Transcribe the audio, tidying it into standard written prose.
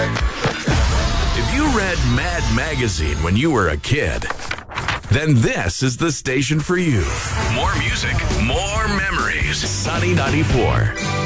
If you read Mad Magazine when you were a kid, then this is the station for you. More music, more memories. Sunny 94.